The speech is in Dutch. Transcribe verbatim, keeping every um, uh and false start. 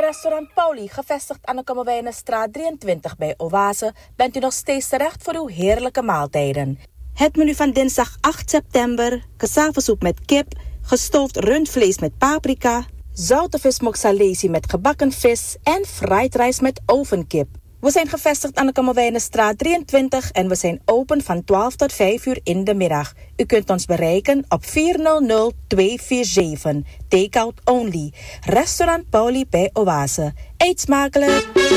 Restaurant Pauli, gevestigd aan de Kommerwijnenstraat drieëntwintig bij Oase, bent u nog steeds terecht voor uw heerlijke maaltijden. Het menu van dinsdag acht september, cassavasoep met kip, gestoofd rundvlees met paprika, zoute vismok salesi met gebakken vis en fried rice met ovenkip. We zijn gevestigd aan de Kommerwijnenstraat drieëntwintig en we zijn open van twaalf tot vijf uur in de middag. U kunt ons bereiken op vier nul nul twee vier zeven, take-out only. Restaurant Pauli bij Oase. Eet smakelijk!